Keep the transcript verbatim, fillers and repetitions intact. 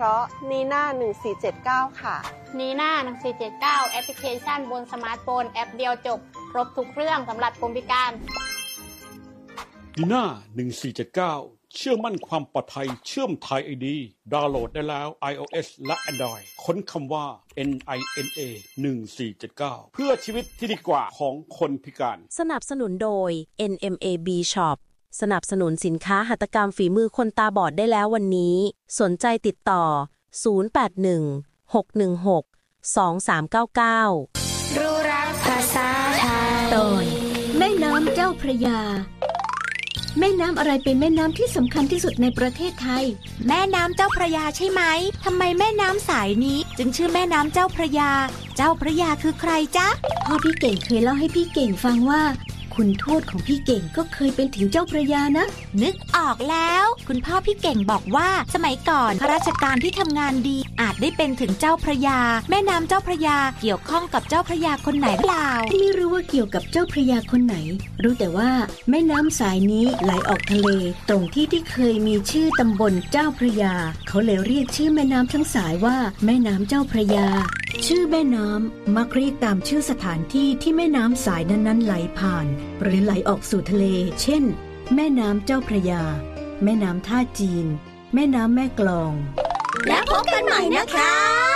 เพราะนีน่าหนึ่งสี่เจ็ดเก้าค่ะนีน่าหนึ่งสี่เจ็ดเก้าแอปพลิเคชันบนสมาร์ทโฟนแอปเดียวจบครบทุกเรื่องสำหรับคนพิการนีน่าหนึ่งสี่เจ็ดเก้าเชื่อมั่นความปลอดภัยเชื่อมไทย ไอ ดี ดาวน์โหลดได้แล้ว iOS และ Android ค้นคำว่า เอ็น ไอ เอ็น เอ หนึ่งสี่เจ็ดเก้า เพื่อชีวิตที่ดีกว่าของคนพิการสนับสนุนโดย เอ็น เอ็ม เอ บี Shop สนับสนุนสินค้าหัตถกรรมฝีมือคนตาบอดได้แล้ววันนี้สนใจติดต่อศูนย์ แปด หนึ่ง หก หนึ่ง หก สอง สาม เก้า เก้ารู้รักภาษาไทยตอนแม่น้ำเจ้าพระยาแม่น้ำอะไรเป็นแม่น้ำที่สำคัญที่สุดในประเทศไทยแม่น้ำเจ้าพระยาใช่ไหมทำไมแม่น้ำสายนี้จึงชื่อแม่น้ำเจ้าพระยาเจ้าพระยาคือใครจ๊ะพ่อพี่เก่งเคยเล่าให้พี่เก่งฟังว่าคุณทวดของพี่เก่งก็เคยเป็นถึงเจ้าพระยานะนึกออกแล้วคุณพ่อพี่เก่งบอกว่าสมัยก่อนข้าราชการที่ทำงานดีอาจได้เป็นถึงเจ้าพระยาแม่น้ำเจ้าพระยาเกี่ยวข้องกับเจ้าพระยาคนไหนเปล่าไม่รู้ว่าเกี่ยวกับเจ้าพระยาคนไหนรู้แต่ว่าแม่น้ำสายนี้ไหลออกทะเลตรงที่ที่เคยมีชื่อตำบลเจ้าพระยาเขาเลยเรียกชื่อแม่น้ำทั้งสายว่าแม่น้ำเจ้าพระยาชื่อแม่น้ำมักเรียกตามชื่อสถานที่ที่แม่น้ำสายนั้นๆไหลผ่านหรือไหลออกสู่ทะเลเช่นแม่น้ำเจ้าพระยาแม่น้ำท่าจีนแม่น้ำแม่กลองแล้วพบกันใหม่นะคะ